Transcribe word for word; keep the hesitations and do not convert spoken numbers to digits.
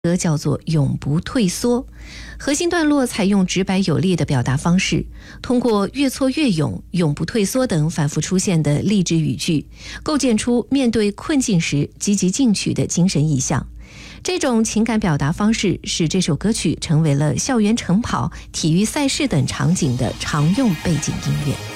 歌叫做《永不退缩》，核心段落采用直白有力的表达方式，通过越挫越勇、永不退缩等反复出现的励志语句，构建出面对困境时积极进取的精神意象。这种情感表达方式使这首歌曲成为了校园晨跑、体育赛事等场景的常用背景音乐。